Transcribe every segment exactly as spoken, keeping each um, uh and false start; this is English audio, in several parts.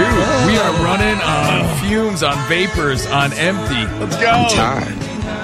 Dude, we are running on fumes, on vapors, on empty. Let's go. I'm tired.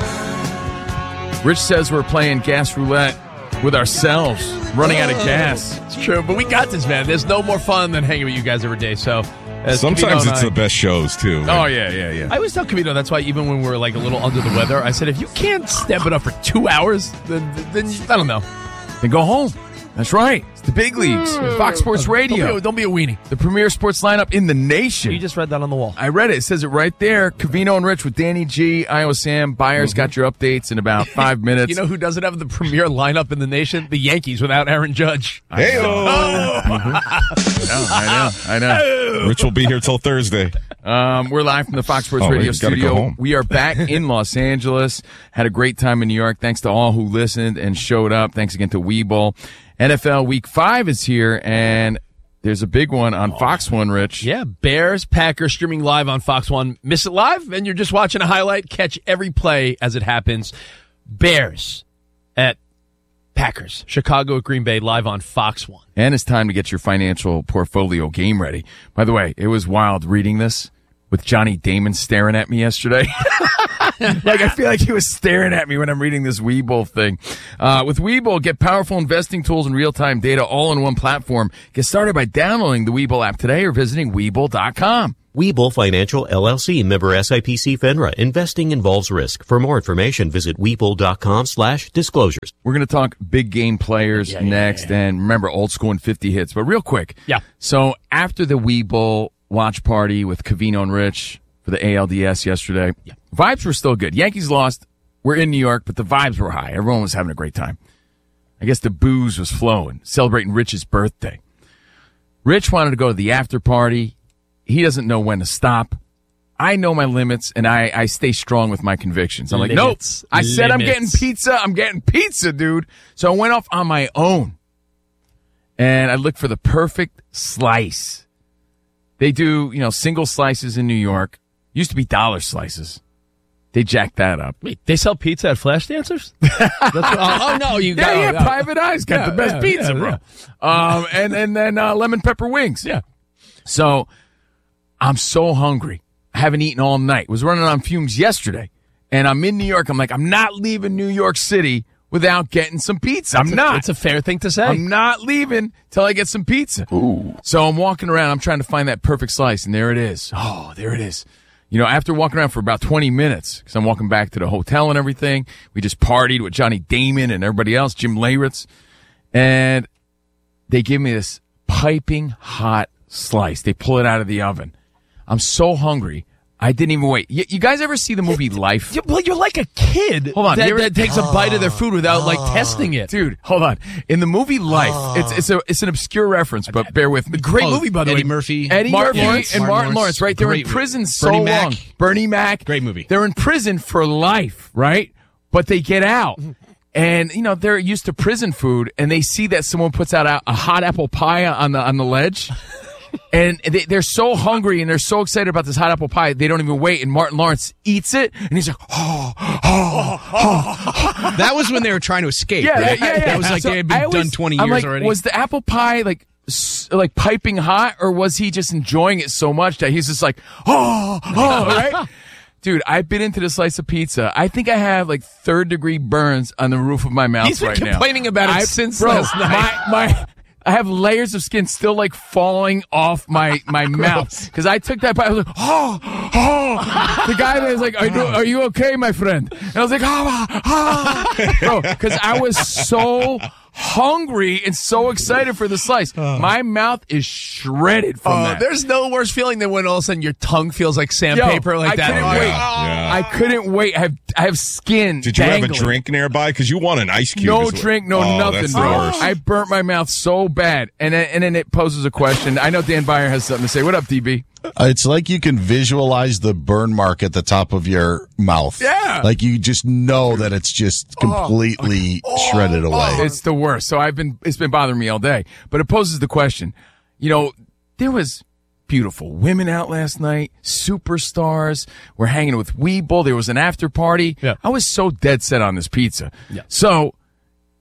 Rich says we're playing gas roulette with ourselves, running out of gas. It's true, but we got this, man. There's no more fun than hanging with you guys every day. So as sometimes Cavino it's I, the best shows too. Oh yeah, yeah, yeah. I always tell Cavino that's why even when we're like a little under the weather, I said if you can't step it up for two hours, then then you, I don't know. Then go home. That's right. It's the big leagues. Fox Sports Radio. Don't be, don't be a weenie. The premier sports lineup in the nation. You just read that on the wall. I read it. It says it right there. Cavino and Rich with Danny G, Iowa Sam. Byers mm-hmm. got your updates in about five minutes. You know who doesn't have the premier lineup in the nation? The Yankees without Aaron Judge. Hey, oh. mm-hmm. I know. I know. Rich will be here till Thursday. Um, we're live from the Fox Sports oh, Radio wait, studio. Go home. We are back in Los Angeles. Had a great time in New York. Thanks to all who listened and showed up. Thanks again to Weeble. N F L Week five is here, and there's a big one on Fox one, Rich. Yeah, Bears, Packers streaming live on Fox one. Miss it live, and you're just watching a highlight. Catch every play as it happens. Bears at Packers. Chicago at Green Bay live on Fox one. And it's time to get your financial portfolio game ready. By the way, it was wild reading this with Johnny Damon staring at me yesterday. Like, I feel like he was staring at me when I'm reading this Webull thing. Uh, with Webull, get powerful investing tools and real-time data all in one platform. Get started by downloading the Webull app today or visiting Webull dot com. Webull Financial, L L C, member S I P C FINRA. Investing involves risk. For more information, visit Webull dot com slash disclosures. We're going to talk big game players yeah, yeah, next, yeah, yeah. and remember, old school and fifty hits. But real quick. Yeah. So after the Webull watch party with Cavino and Rich for the A L D S yesterday, yeah. vibes were still good. Yankees lost. We're in New York, but the vibes were high. Everyone was having a great time. I guess the booze was flowing, celebrating Rich's birthday. Rich wanted to go to the after party. He doesn't know when to stop. I know my limits, and I, I stay strong with my convictions. I'm like, limits. nope. I limits. said I'm getting pizza. I'm getting pizza, dude. So I went off on my own, and I looked for the perfect slice. They do, you know, single slices in New York. Used to be dollar slices. They jacked that up. Wait, they sell pizza at Flash Dancers? That's what, oh, oh, no, you got yeah, yeah, oh, Private Eyes got yeah, the best yeah, pizza, yeah, bro. yeah. Um, and, and then uh, lemon pepper wings. Yeah. So I'm so hungry. I haven't eaten all night. Was running on fumes yesterday. And I'm in New York. I'm like, I'm not leaving New York City without getting some pizza. I'm It's a- not. It's a fair thing to say. I'm not leaving till I get some pizza. Ooh. So I'm walking around. I'm trying to find that perfect slice, and there it is. Oh, there it is. You know, after walking around for about twenty minutes, because I'm walking back to the hotel and everything, we just partied with Johnny Damon and everybody else, Jim Leyritz, and they give me this piping hot slice. They pull it out of the oven. I'm so hungry. I didn't even wait. You, you guys ever see the movie Life? You- well, you're like a kid Hold on. that, You ever- that takes a bite of their food without, like, testing it. Dude, hold on. In the movie Life, it's it's a it's an obscure reference, but bear with me. Great Oh, movie, by the Eddie way. Murphy. Eddie Martin Murphy Lawrence. and Martin Martin Lawrence. Lawrence, right? They're Great in prison movie. so Bernie Mac. long. Bernie Mac. Great movie. They're in prison for life, right? But they get out. And, you know, they're used to prison food, and they see that someone puts out a, a hot apple pie on the on the ledge. And they, they're so hungry and they're so excited about this hot apple pie, they don't even wait. And Martin Lawrence eats it, and he's like, oh, oh, oh. That was when they were trying to escape. Yeah, right? yeah, yeah, yeah. That was like So they had I been always- done twenty I'm years like, already. Was the apple pie like s- like piping hot, or was he just enjoying it so much that he's just like, oh, oh, right? Dude, I bit into the slice of pizza. I think I have like third degree burns on the roof of my mouth He's been right now. complaining about it I- since bro, last night. My, my, I have layers of skin still like falling off my, my mouth. Because I took that bite. I was like, oh, oh. The guy there was like, are you, are you okay, my friend? And I was like, oh, oh. Bro, because I was so hungry and so excited for the slice. My mouth is shredded from Uh, that. there's no worse feeling than when all of a sudden your tongue feels like sandpaper Yo, like I that. couldn't Oh, wait. Yeah. I couldn't wait. I have I have skin. Did you dangling. have a drink nearby? Because you want an ice cube. No as well. drink, no Oh, nothing, that's the bro. worst. I burnt my mouth so bad, and then, and then it poses a question. I know Dan Byer has something to say. What up, D B? Uh, It's like you can visualize the burn mark at the top of your mouth. Yeah. Like you just know that it's just completely shredded away. It's the worst. So I've been it's been bothering me all day. But it poses the question. You know, there was beautiful women out last night, superstars. We're hanging with Weeble. There was an after party. Yeah. I was so dead set on this pizza. Yeah. So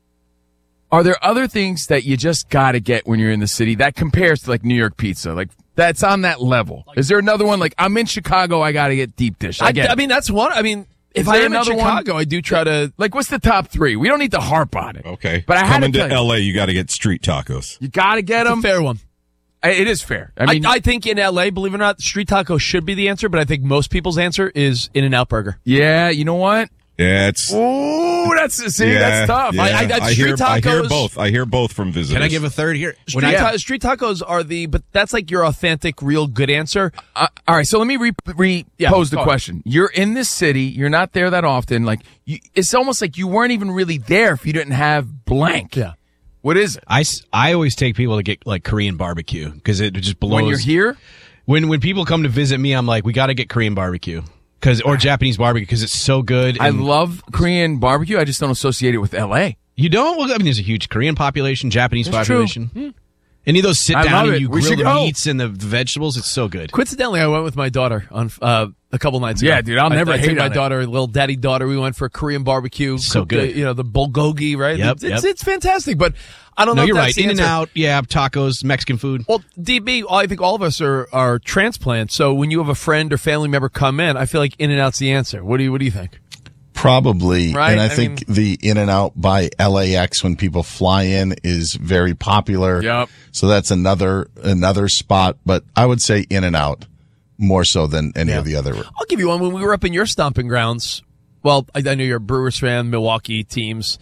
are there other things that you just got to get when you're in the city that compares to like New York pizza? Like that's on that level? Is there another one? Like, I'm in Chicago, I got to get deep dish. I, I, get I it. mean, that's one. I mean, if Is I there am in another one? Chicago, I do try to. Like, what's the top three? We don't need to harp on it. Okay. But I had Coming to to tell you, L A, you got to get street tacos. you got to get It's a them. fair one. It is fair. I I, mean, I think in L A, believe it or not, street taco should be the answer, but I think most people's answer is In-N-Out Burger. yeah, you know what? Yeah, it's. Ooh, that's see, yeah, that's tough. yeah. I- I- I, street hear, I hear tacos- both. I hear both from visitors. Can I give a third here? When Street, I- ta- street tacos are the, but that's like your authentic, real good answer. Uh, all right, so let me re, re- Yeah, pose the go on. question. You're in this city. You're not there that often. Like, you, it's almost like you weren't even really there if you didn't have blank. Yeah. What is it? I, s- I always take people to get like Korean barbecue because it just blows. When you're here? When when people come to visit me, I'm like, we got to get Korean barbecue because or Japanese barbecue because it's so good. I and- love Korean barbecue. I just don't associate it with L A. You don't? Well, I mean, there's a huge Korean population, Japanese That's true. population. Any of those sit I love down it. and you We grill should the go. meats and the vegetables. It's so good. Coincidentally, I went with my daughter on uh, a couple nights ago. Yeah, dude, I'll I- never I, hate took my on it. daughter, little daddy daughter. We went for a Korean barbecue. So cooked, good. uh, you know, the bulgogi, right? Yep, it's, yep. it's it's fantastic, but I don't No, know. if you're that's right. the In and answer. out, yeah, tacos, Mexican food. Well, D B, I think all of us are are transplants. So when you have a friend or family member come in, I feel like In and Out's the answer. What do you What do you think? Probably. Right? And I, I think the In and Out by L A X when people fly in is very popular. Yep. So that's another another spot. But I would say In and Out more so than any of the other. I'll give you one. When we were up in your stomping grounds, well, I, I know you're a Brewers fan, Milwaukee teams.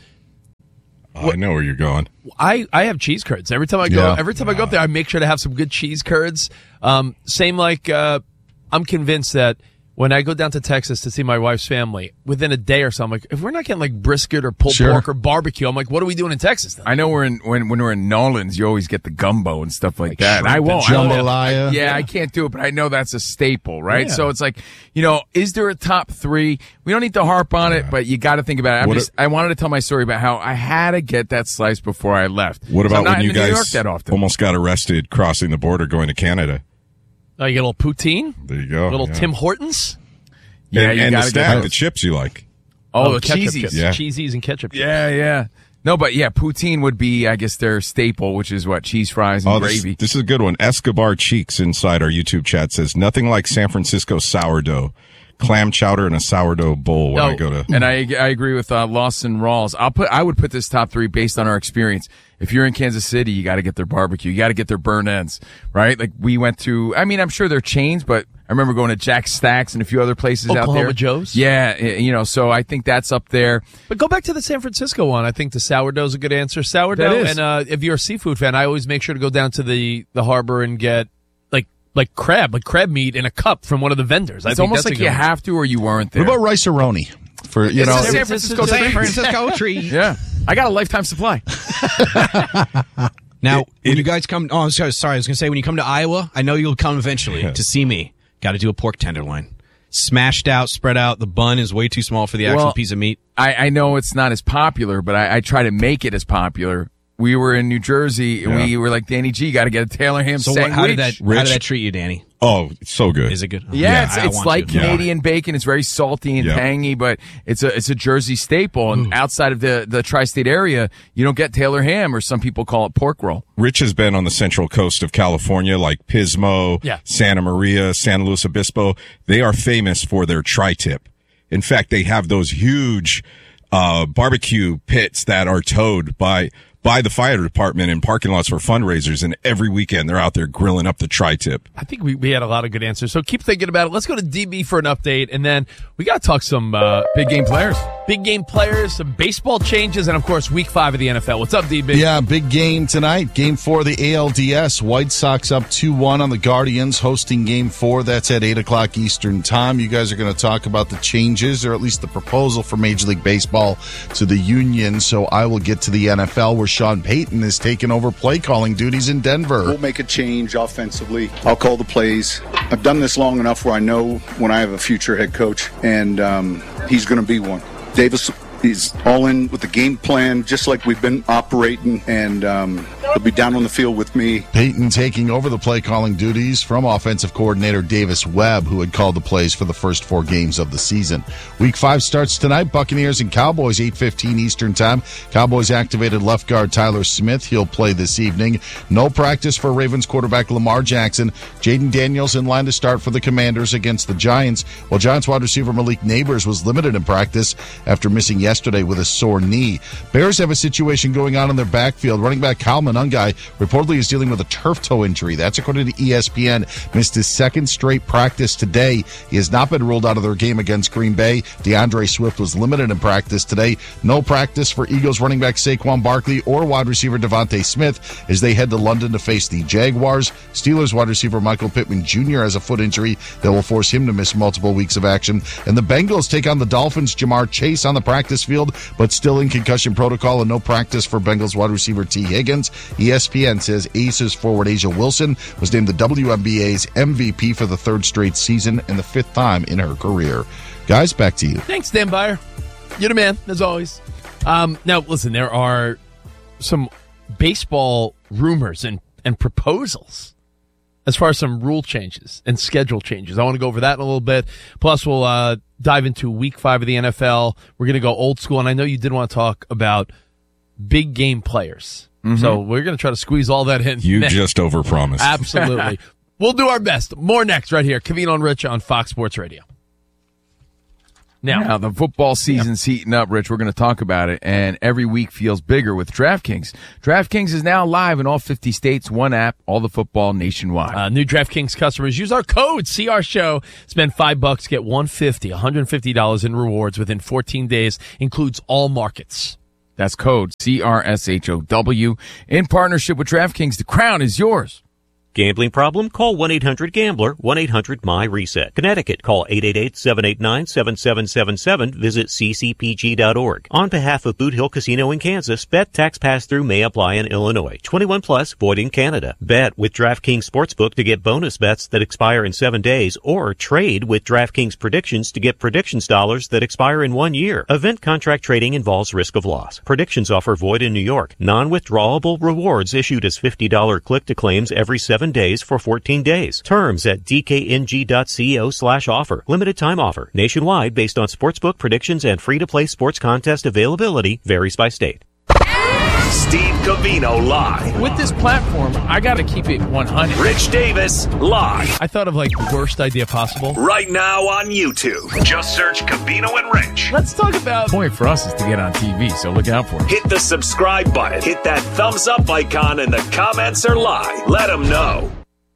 Oh, I know where you're going. I, I have cheese curds every time I go. Yeah. Every time I go up there, I make sure to have some good cheese curds. Um, same like uh, I'm convinced that when I go down to Texas to see my wife's family, within a day or so, I'm like, if we're not getting like brisket or pulled Sure. pork or barbecue, I'm like, what are we doing in Texas then? I know we're in when when we're in Nolans, you always get the gumbo and stuff like, that. And I shrimp and won't. I won't. jambalaya. Yeah, I can't do it, but I know that's a staple, right? Yeah. So it's like, you know, is there a top three? We don't need to harp on it, but you got to think about it. I'm What just, I wanted to tell my story about how I had to get that slice before I left. What So I'm about not when you in New York guys that often. almost got arrested crossing the border going to Canada? Oh, you get a little poutine, There you go. a little yeah. Tim Hortons. Yeah, and, you and the gotta get stack, those. the chips you like. Oh, the ketchup cheesies. chips. Yeah. Cheesies and ketchup chips. Yeah, yeah. No, but yeah, poutine would be, I guess, their staple, which is what? Cheese fries and Oh, this, gravy. this is a good one. Escobar Cheeks inside our YouTube chat says nothing like San Francisco sourdough, clam chowder, and a sourdough bowl when No. I go to. And I I agree with uh, Lawson Rawls. I'll put I would put this top three based on our experience. If you're in Kansas City, you got to get their barbecue. You got to get their burn ends, right? Like we went to. I mean, I'm sure they're chains, but I remember going to Jack Stacks and a few other places out Oklahoma there. Joe's? Yeah, y- you know. So I think that's up there. But go back to the San Francisco one. I think the sourdough is a good answer. Sourdough, That is. and uh, if you're a seafood fan, I always make sure to go down to the, the harbor and get like like crab, like crab meat in a cup from one of the vendors. I It's think almost that's like a good you one. have to or you weren't there. What about rice-a-roni? For you It's know, a San Francisco San treat. Francisco tree. Yeah, I got a lifetime supply. Now, It- when it- you guys come, oh, sorry, sorry, I was going to say, when you come to Iowa, I know you'll come eventually Yeah. to see me. Got to do a pork tenderloin. Smashed out, spread out. The bun is way too small for the actual Well, piece of meat. I, I know it's not as popular, but I, I try to make it as popular. We were in New Jersey, and Yeah. we were like, Danny G, got to get a Taylor ham So sandwich. what, how did that, how Rich. did that treat you, Danny? Oh, it's so good. Is it good? Yeah, Yeah, it's, I it's want like to. Yeah. Canadian bacon. It's very salty and Yep. tangy, but it's a it's a Jersey staple. And outside of the, the tri-state area, you don't get Taylor ham, or some people call it pork roll. Rich has been on the central coast of California, like Pismo, Yeah. Santa Maria, San Luis Obispo. They are famous for their tri-tip. In fact, they have those huge uh, barbecue pits that are towed by by the fire department in parking lots for fundraisers, and every weekend they're out there grilling up the tri-tip. I think we, we had a lot of good answers. So keep thinking about it. Let's go to D B for an update, and then we got to talk some uh, Big game players. big game players, some baseball changes, and of course, week five of the N F L. What's up, D B? Yeah, big game tonight. Game four of the A L D S. White Sox up two one on the Guardians, hosting game four. That's at eight o'clock Eastern time. You guys are going to talk about the changes, or at least the proposal for Major League Baseball to the union. So I will get to the N F L, where Sean Payton is taking over play calling duties in Denver. We'll make a change offensively. I'll call the plays. I've done this long enough where I know when I have a future head coach, and um, he's going to be one. Davis is all in with the game plan, just like we've been operating, and um, He'll be down on the field with me. Peyton taking over the play calling duties from offensive coordinator Davis Webb, who had called the plays for the first four games of the season. Week five starts tonight. Buccaneers and Cowboys, eight fifteen Eastern time. Cowboys activated left guard Tyler Smith. He'll play this evening. No practice for Ravens quarterback Lamar Jackson. Jaden Daniels in line to start for the Commanders against the Giants, while Giants wide receiver Malik Neighbors was limited in practice after missing yesterday with a sore knee. Bears have a situation going on in their backfield. Running back Kyle Monungai reportedly is dealing with a turf toe injury. That's according to E S P N. Missed his second straight practice today. He has not been ruled out of their game against Green Bay. DeAndre Swift was limited in practice today. No practice for Eagles running back Saquon Barkley or wide receiver Devontae Smith as they head to London to face the Jaguars. Steelers wide receiver Michael Pittman Junior has a foot injury that will force him to miss multiple weeks of action. And the Bengals take on the Dolphins. Jamar Chase on the practice field, but still in concussion protocol, and no practice for Bengals wide receiver T. Higgins. E S P N says Aces forward Asia Wilson was named the W N B A's M V P for the third straight season and the fifth time in her career. Guys, back to you. Thanks, Dan Byer. You're the man, as always. Um, now, listen, there are some baseball rumors and, and proposals as far as some rule changes and schedule changes. I want to go over that in a little bit. Plus, we'll uh, dive into week five of the N F L. We're going to go old school, and I know you did want to talk about big game players. Mm-hmm. So we're going to try to squeeze all that in. You next. just overpromised. Absolutely. We'll do our best. More next right here. Covino and Rich on Fox Sports Radio. Now, now the football season's yeah. heating up, Rich. We're going to talk about it, and every week feels bigger with DraftKings. DraftKings is now live in all fifty states, one app, all the football nationwide. Uh, new DraftKings customers use our code C R Show. Spend five bucks, get one hundred fifty dollars, one hundred fifty dollars in rewards within fourteen days. Includes all markets. That's code C R S H O W. In partnership with DraftKings, the crown is yours. Gambling problem? Call one eight hundred gambler, one eight hundred M Y reset. Connecticut, call eight eight eight, seven eight nine, seven seven seven seven. Visit c c p g dot org. On behalf of Boot Hill Casino in Kansas, bet tax pass-through may apply in Illinois. twenty-one plus, void in Canada. Bet with DraftKings Sportsbook to get bonus bets that expire in seven days, or trade with DraftKings Predictions to get predictions dollars that expire in one year. Event contract trading involves risk of loss. Predictions offer void in New York. Non-withdrawable rewards issued as fifty dollars click-to-claims every seven days for fourteen days. Terms at d k n g dot co slash offer. Limited time offer. Nationwide based on sportsbook predictions and free-to-play sports contest availability. Varies by state. Steve Covino live. With this platform, I got to keep it one hundred. Rich Davis live. I thought of like the worst idea possible. Right now on YouTube. Just search Covino and Rich. Let's talk about... The point for us is to get on T V, so look out for it. Hit the subscribe button. Hit that thumbs up icon, and the comments are live. Let them know.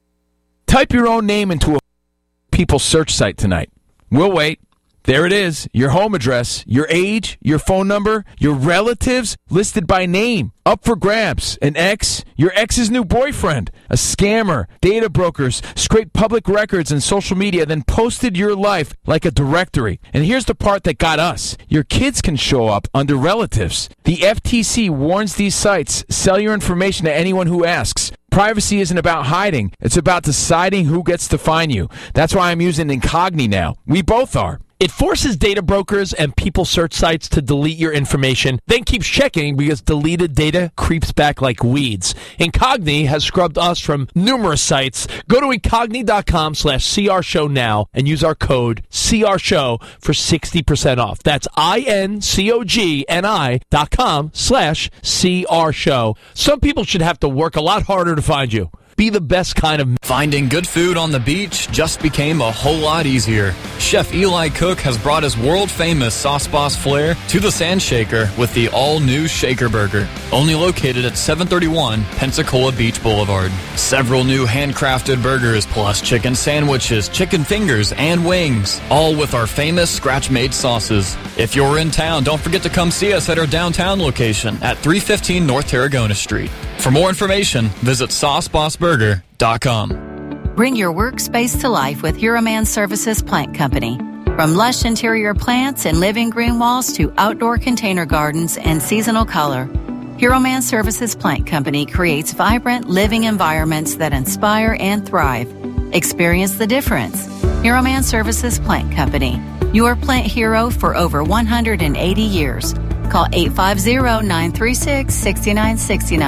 Type your own name into a people search site tonight. We'll wait. There it is, your home address, your age, your phone number, your relatives listed by name. Up for grabs. An ex, your ex's new boyfriend, a scammer, data brokers, scraped public records and social media, then posted your life like a directory. And here's the part that got us. Your kids can show up under relatives. The F T C warns these sites, sell your information to anyone who asks. Privacy isn't about hiding. It's about deciding who gets to find you. That's why I'm using Incogni now. We both are. It forces data brokers and people search sites to delete your information, then keeps checking because deleted data creeps back like weeds. Incogni has scrubbed us from numerous sites. Go to incogni.com slash CR show now and use our code C R show for sixty percent off. That's I-N-C-O-G-N-I dot com slash C-R show. Some people should have to work a lot harder to find you. Be the best kind of... Finding good food on the beach just became a whole lot easier. Chef Eli Cook has brought his world-famous Sauce Boss flair to the Sand Shaker with the all-new Shaker Burger, only located at seven thirty-one Pensacola Beach Boulevard. Several new handcrafted burgers, plus chicken sandwiches, chicken fingers, and wings, all with our famous scratch-made sauces. If you're in town, don't forget to come see us at our downtown location at three fifteen North Tarragona Street. For more information, visit sauce boss burger dot com. Bring your workspace to life with Hero Man Services Plant Company. From lush interior plants and living green walls to outdoor container gardens and seasonal color, Hero Man Services Plant Company creates vibrant living environments that inspire and thrive. Experience the difference. Hero Man Services Plant Company, your plant hero for over one hundred eighty years. Call eight five zero, nine three six, six nine six nine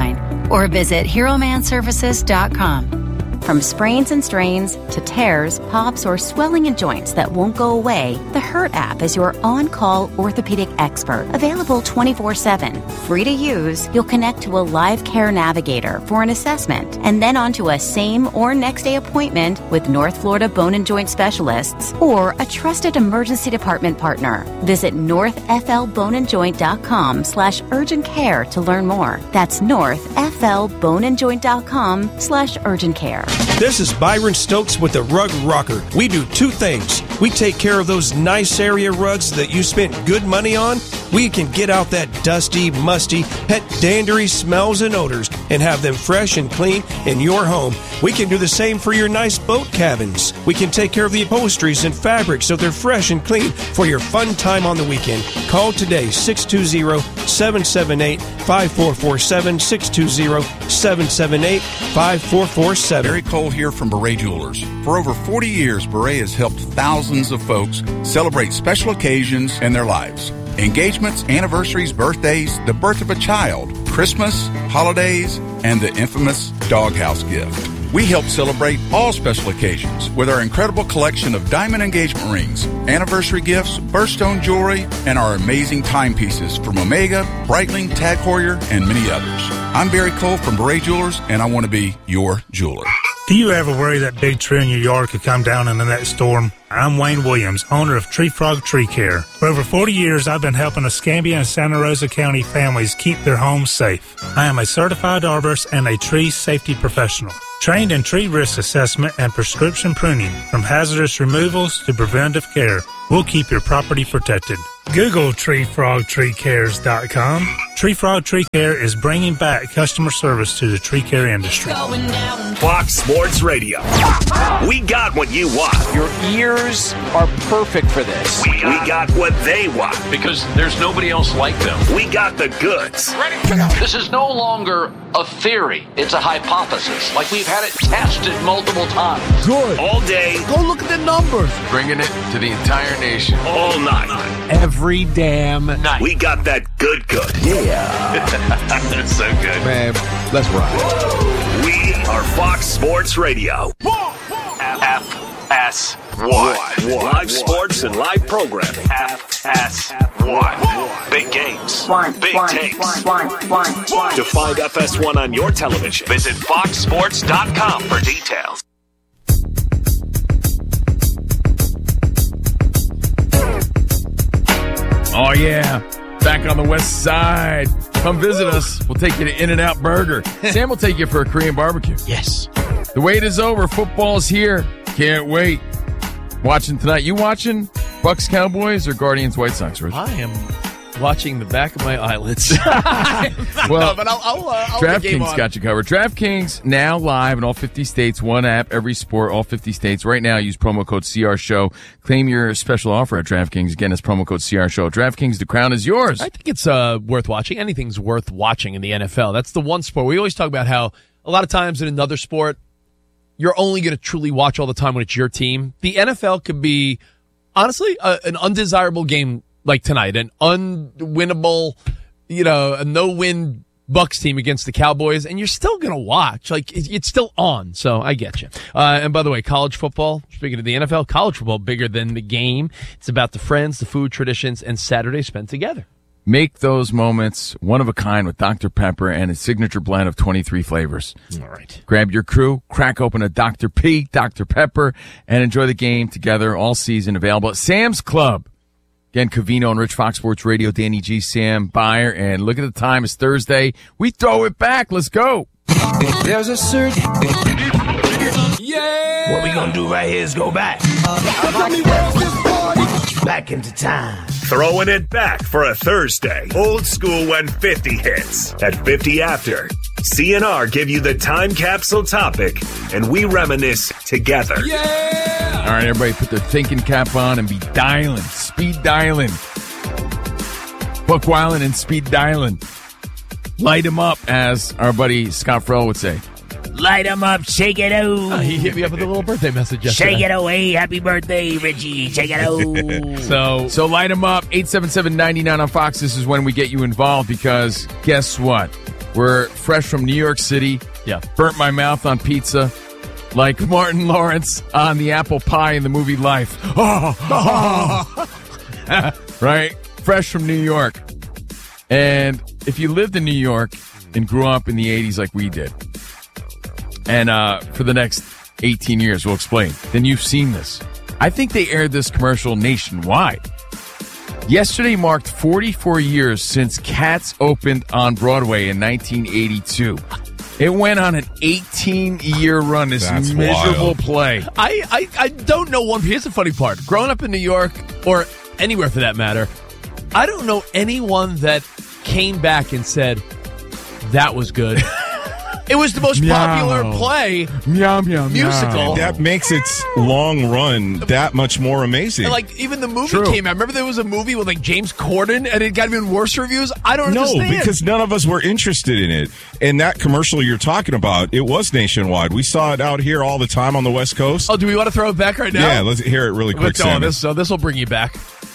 or visit hero man services dot com. From sprains and strains to tears, pops, or swelling in joints that won't go away, the Hurt app is your on-call orthopedic expert, available twenty-four seven. Free to use, you'll connect to a live care navigator for an assessment, and then onto a same or next day appointment with North Florida Bone and Joint Specialists or a trusted emergency department partner. Visit north f l bone and joint dot com slash urgent care to learn more. That's north f l bone and joint dot com slash urgent care. This is Byron Stokes with the Rug Rocker. We do two things. We take care of those nice area rugs that you spent good money on. We can get out that dusty, musty, pet dandery smells and odors and have them fresh and clean in your home. We can do the same for your nice boat cabins. We can take care of the upholsteries and fabrics so they're fresh and clean for your fun time on the weekend. Call today, six two zero, seven seven eight, five four four seven, six two zero, seven seven eight, five four four seven. Barry Cole here from Beret Jewelers. For over forty years, Beret has helped thousands of folks celebrate special occasions in their lives. Engagements, anniversaries, birthdays, the birth of a child, Christmas, holidays, and the infamous doghouse gift. We help celebrate all special occasions with our incredible collection of diamond engagement rings, anniversary gifts, birthstone jewelry, and our amazing timepieces from Omega, Breitling, Tag Heuer, and many others. I'm Barry Cole from Beret Jewelers, and I want to be your jeweler. Do you ever worry that big tree in your yard could come down in the next storm? I'm Wayne Williams, owner of Tree Frog Tree Care. For over forty years, I've been helping Escambia and Santa Rosa County families keep their homes safe. I am a certified arborist and a tree safety professional, trained in tree risk assessment and prescription pruning, from hazardous removals to preventive care. We'll keep your property protected. Google tree frog tree cares dot com. Tree Frog Tree Care is bringing back customer service to the tree care industry. Fox Sports Radio. We got what you want. Your ears are perfect for this. We got, we got what they want. Because there's nobody else like them. We got the goods. This is no longer a theory. It's a hypothesis. Like we've had it tested multiple times. Good. All day. Go look at the numbers. Bringing it to the entire nation. All night. Every damn night. We got that good good. Yeah. That's so good. Man, let's ride. We are Fox Sports Radio. F S one. Live sports and live programming. F S one. Big games. Big takes. To find F S one on your television, visit fox sports dot com for details. Oh, yeah. Back on the west side. Come visit us. We'll take you to In-N-Out Burger. Sam will take you for a Korean barbecue. Yes. The wait is over. Football's here. Can't wait. Watching tonight. You watching Bucks Cowboys or Guardians White Sox, Rich? I am watching the back of my eyelids. Well, no, but I'll, I'll, uh, I'll DraftKings got you covered. DraftKings now live in all fifty states. One app, every sport, all fifty states. Right now, use promo code C R Show. Claim your special offer at DraftKings. Again, it's promo code C R Show. DraftKings, the crown is yours. I think it's uh, worth watching. Anything's worth watching in the N F L. That's the one sport. We always talk about how a lot of times in another sport, you're only going to truly watch all the time when it's your team. The N F L could be, honestly, a, an undesirable game like tonight, an unwinnable, you know, a no-win Bucks team against the Cowboys, and you're still going to watch. Like, it's still on, so I get you. Uh, and by the way, college football, speaking of the N F L, college football bigger than the game. It's about the friends, the food, traditions, and Saturday spent together. Make those moments one of a kind with Doctor Pepper and its signature blend of twenty-three flavors. All right. Grab your crew, crack open a Doctor P, Doctor Pepper, and enjoy the game together all season. Available at Sam's Club. Again, Covino and Rich, Fox Sports Radio, Danny G, Sam Byer, and look at the time. It's Thursday. We throw it back. Let's go. There's a certain... Yeah! What we gonna do right here is go back. Back into time. Throwing it back for a Thursday. Old school when fifty hits. At fifty after, C N R give you the time capsule topic, and we reminisce together. Yeah! All right, everybody put their thinking cap on and be dialing, speed dialing. Buck Weiland and speed dialing. Light them up, as our buddy Scott Farrell would say. Light them up, shake it out. Uh, he hit me up with a little birthday message yesterday. Shake it away, happy birthday, Richie. Shake it out. so, so light them up. eight seven seven, nine nine on Fox. This is when we get you involved because guess what? We're fresh from New York City. Yeah. Burnt my mouth on pizza like Martin Lawrence on the apple pie in the movie Life. Oh, right? Fresh from New York. And if you lived in New York and grew up in the eighties like we did, and uh, for the next eighteen years, we'll explain, then you've seen this. I think they aired this commercial nationwide. Yesterday marked forty-four years since Cats opened on Broadway in nineteen eighty-two. It went on an eighteen-year run, this That's miserable wild. play. I, I, I don't know one. Here's the funny part. Growing up in New York, or anywhere for that matter, I don't know anyone that came back and said, that was good. It was the most Meow. popular play Meow, meow, musical. That makes its long run that much more amazing. And like even the movie True. came out. Remember there was a movie with like James Corden and it got even worse reviews? I don't no, understand. because none of us were interested in it. And that commercial you're talking about, it was nationwide. We saw it out here all the time on the West Coast. Oh, do we want to throw it back right now? Yeah, let's hear it really quick, Let's, oh, Sammy. this, so this will bring you back.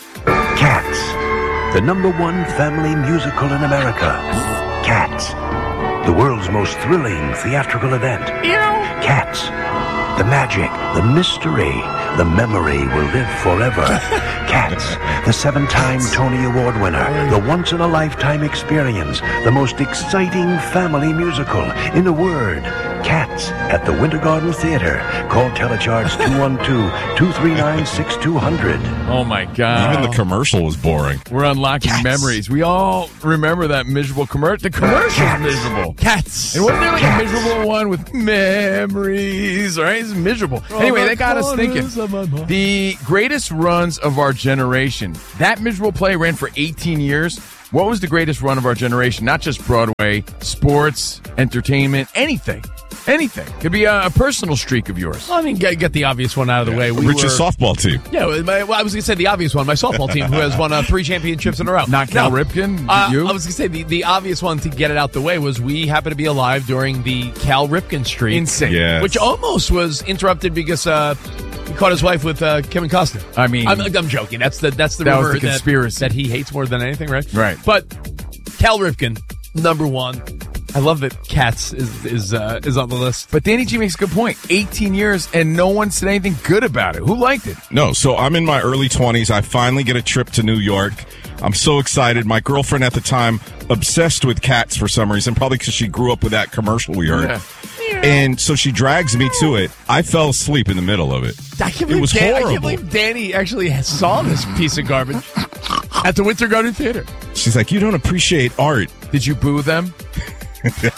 Cats, the number one family musical in America. Cats, the world's most thrilling theatrical event. Cats, the magic, the mystery, the memory will live forever. Cats, the seven-time Tony Award winner, the once-in-a-lifetime experience, the most exciting family musical. In a word, Cats at the Winter Garden Theater. Call Telecharge two one two, two three nine, six two zero zero. Oh, my God. Even the commercial was boring. We're unlocking Cats. memories. We all remember that miserable commercial. The commercial's Cats. miserable. Cats. And wasn't there like Cats. a miserable one with memories? Right? It's miserable. Anyway, that got us thinking. The greatest runs of our generation. That miserable play ran for eighteen years. What was the greatest run of our generation? Not just Broadway, sports, entertainment, anything. Anything. Could be a, a personal streak of yours. Well, I mean, get, get the obvious one out of the way. We Rich's were, softball team. Yeah, my, well, I was going to say the obvious one. My softball team, who has won uh, three championships in a row. Not Cal No. Ripken? Uh, you? I was going to say the, the obvious one to get it out the way was we happened to be alive during the Cal Ripken streak. Insane. Yes. Which almost was interrupted because uh, he caught his wife with uh, Kevin Costner. I mean... I'm, I'm joking. That's the that's the That was rumor the conspiracy. That, that he hates more than anything, right? Right. But Cal Ripken, number one. I love that Cats is is uh, is on the list. But Danny G makes a good point. eighteen years and no one said anything good about it. Who liked it? No, so I'm in my early twenties. I finally get a trip to New York. I'm so excited. My girlfriend at the time, obsessed with Cats for some reason, probably because she grew up with that commercial we heard. Yeah. And so she drags me to it. I fell asleep in the middle of it. I can't It believe was Dan- I horrible. can't believe Danny actually saw this piece of garbage at the Winter Garden Theater. She's like, you don't appreciate art. Did you boo them? That's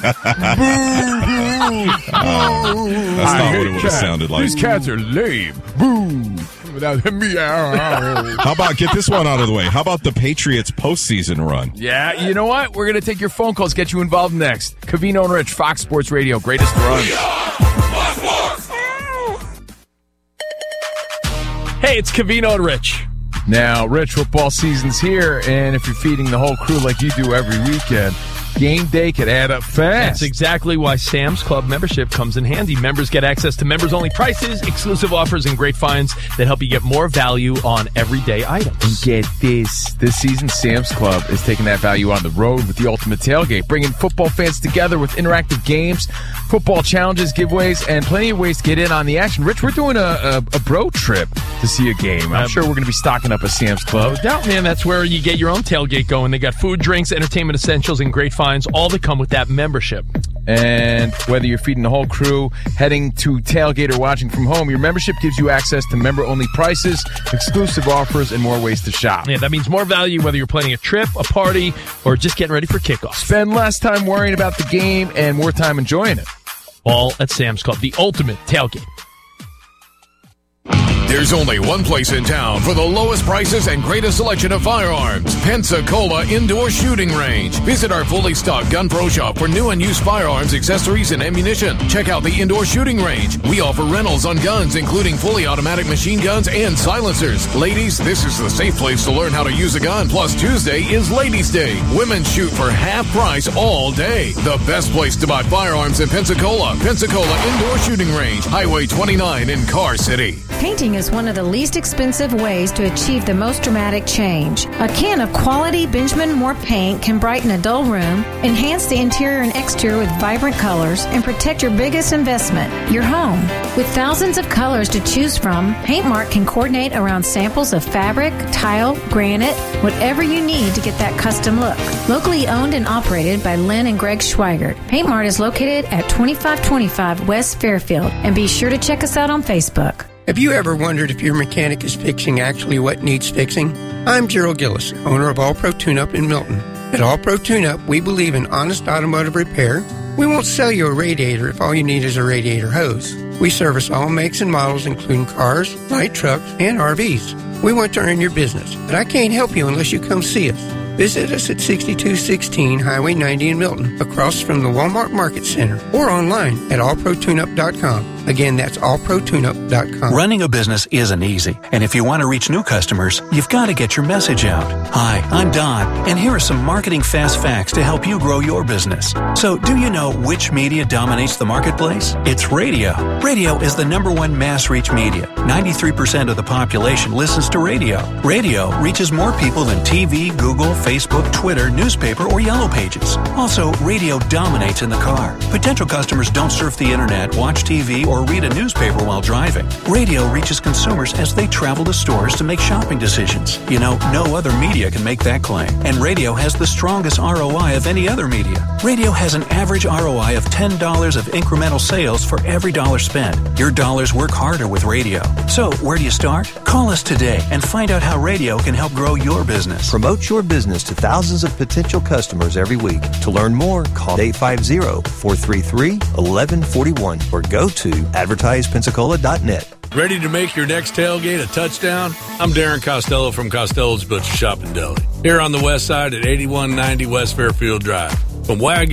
not what it would have sounded like. These cats are lame. Boo. Without him, meow. How about, get this one out of the way, how about the Patriots postseason run? Yeah, you know what? We're going to take your phone calls, get you involved next. Covino and Rich, Fox Sports Radio, greatest run. Hey, it's Covino and Rich. Now, Rich, football season's here, and if you're feeding the whole crew like you do every weekend, game day could add up fast. That's exactly why Sam's Club membership comes in handy. Members get access to members-only prices, exclusive offers, and great finds that help you get more value on everyday items. And get this. This season, Sam's Club is taking that value on the road with the ultimate tailgate, bringing football fans together with interactive games, football challenges, giveaways, and plenty of ways to get in on the action. Rich, we're doing a, a, a bro trip to see a game. I'm Um, sure we're going to be stocking up a Sam's Club. No doubt, man. That's where you get your own tailgate going. They got food, drinks, entertainment essentials, and great finds, all that come with that membership. And whether you're feeding the whole crew, heading to tailgate, or watching from home, your membership gives you access to member-only prices, exclusive offers, and more ways to shop. Yeah, that means more value whether you're planning a trip, a party, or just getting ready for kickoff. Spend less time worrying about the game and more time enjoying it. All at Sam's Club, the ultimate tailgate. There's only one place in town for the lowest prices and greatest selection of firearms. Pensacola Indoor Shooting Range. Visit our fully stocked Gun Pro Shop for new and used firearms, accessories, and ammunition. Check out the Indoor Shooting Range. We offer rentals on guns, including fully automatic machine guns and silencers. Ladies, this is the safe place to learn how to use a gun. Plus, Tuesday is Ladies' Day. Women shoot for half price all day. The best place to buy firearms in Pensacola. Pensacola Indoor Shooting Range. Highway twenty-nine in Car City. Painting is one of the least expensive ways to achieve the most dramatic change. A can of quality Benjamin Moore paint can brighten a dull room, enhance the interior and exterior with vibrant colors, and protect your biggest investment, your home. With thousands of colors to choose from, PaintMart can coordinate around samples of fabric, tile, granite, whatever you need to get that custom look. Locally owned and operated by Lynn and Greg Schweigert, PaintMart is located at twenty-five twenty-five West Fairfield, and be sure to check us out on Facebook. Have you ever wondered if your mechanic is fixing actually what needs fixing? I'm Gerald Gillis, owner of All Pro Tune-Up in Milton. At All Pro Tune-Up, we believe in honest automotive repair. We won't sell you a radiator if all you need is a radiator hose. We service all makes and models, including cars, light trucks, and R Vs. We want to earn your business, but I can't help you unless you come see us. Visit us at sixty-two sixteen Highway ninety in Milton, across from the Walmart Market Center, or online at all pro tune up dot com. Again, that's all pro tune up dot com. Running a business isn't easy, and if you want to reach new customers, you've got to get your message out. Hi, I'm Don, and here are some marketing fast facts to help you grow your business. So, do you know which media dominates the marketplace? It's radio. Radio is the number one mass reach media. ninety-three percent of the population listens to radio. Radio reaches more people than T V, Google, Facebook, Twitter, newspaper, or Yellow Pages. Also, radio dominates in the car. Potential customers don't surf the internet, watch T V, or read a newspaper while driving. Radio reaches consumers as they travel to stores to make shopping decisions. You know, no other media can make that claim. And radio has the strongest R O I of any other media. Radio has an average R O I of ten dollars of incremental sales for every dollar spent. Your dollars work harder with radio. So, where do you start? Call us today and find out how radio can help grow your business. Promote your business to thousands of potential customers every week. To learn more, call eight five zero, four three three, one one four one or go to advertise pensacola dot net. Ready to make your next tailgate a touchdown? I'm Darren Costello from Costello's Butcher Shop in Deli, here on the west side at eighty-one ninety West Fairfield Drive. From Wagyu